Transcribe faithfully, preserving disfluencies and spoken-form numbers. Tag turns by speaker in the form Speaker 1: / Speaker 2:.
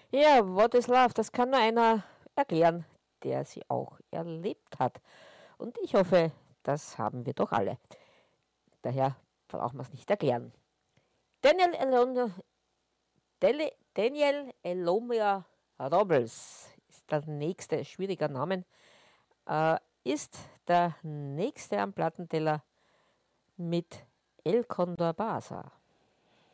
Speaker 1: Ja, what is love? Das kann nur einer erklären, der sie auch erlebt hat. Und ich hoffe, das haben wir doch alle. Daher brauchen wir es nicht erklären. Daniel Elon, Dele, Daniel Elomia Robles ist der nächste schwierige Name, äh, ist der nächste am Plattenteller mit El Condor Basa.